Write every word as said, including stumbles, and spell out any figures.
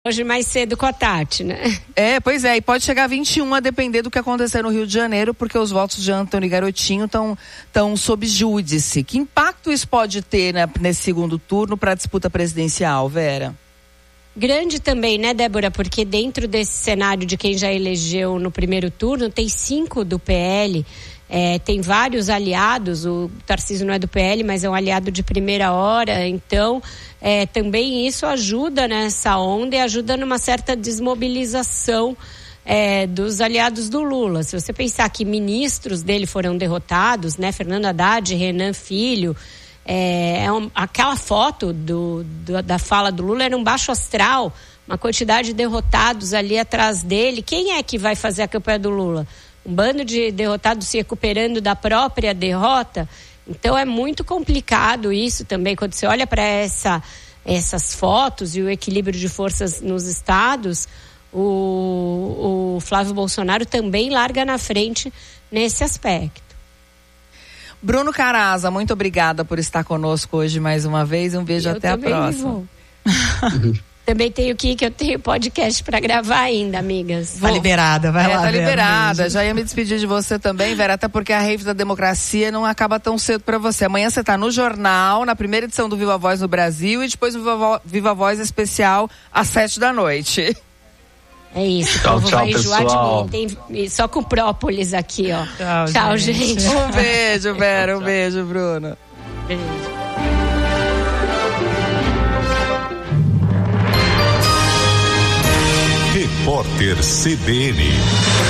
Hoje mais cedo com a Tati, né? É, pois é, e pode chegar a vinte e um a depender do que acontecer no Rio de Janeiro, porque os votos de Antony Garotinho estão tão sob júdice. Que impacto isso pode ter, né, nesse segundo turno para a disputa presidencial, Vera? Grande também, né, Débora? Porque dentro desse cenário de quem já elegeu no primeiro turno, tem cinco do P L, é, tem vários aliados, o Tarcísio não é do P L, mas é um aliado de primeira hora, então é, também isso ajuda nessa onda e ajuda numa certa desmobilização é, dos aliados do Lula. Se você pensar que ministros dele foram derrotados, né, Fernando Haddad, Renan Filho, É, é um, aquela foto do, do, da fala do Lula era um baixo astral, uma quantidade de derrotados ali atrás dele. Quem é que vai fazer a campanha do Lula? Um bando de derrotados se recuperando da própria derrota? Então é muito complicado isso também, quando você olha para essa, essas fotos e o equilíbrio de forças nos estados, o, o Flávio Bolsonaro também larga na frente nesse aspecto. Bruno Caraza, muito obrigada por estar conosco hoje mais uma vez. Um beijo, eu até a próxima. Também tenho que ir, que eu tenho podcast para gravar ainda, amigas. Tá liberada, vai é, lá. Tá Vera, liberada. um Já ia me despedir de você também, Vera, até porque a Rave da Democracia não acaba tão cedo para você. Amanhã você tá no jornal, na primeira edição do Viva Voz no Brasil, e depois o Viva, Vo- Viva Voz especial às sete da noite. É isso, o tchau, povo tchau, vai enjoar pessoal. de mim. Tem, só com própolis aqui, ó. Tchau, Tchau, gente. gente. Um beijo, Vera, um beijo, Bruno. Beijo. Repórter C B N.